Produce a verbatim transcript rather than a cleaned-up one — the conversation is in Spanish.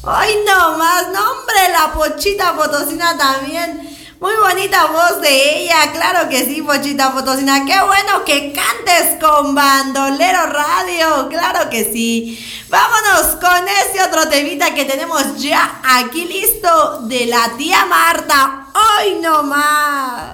Hoy no más, no hombre, la Pochita Potosina también. Muy bonita voz de ella, claro que sí, Pochita Potosina. Qué bueno que cantes con Bandolero Radio, claro que sí. Vámonos con este otro temita que tenemos ya aquí listo de la tía Marta. Hoy no más.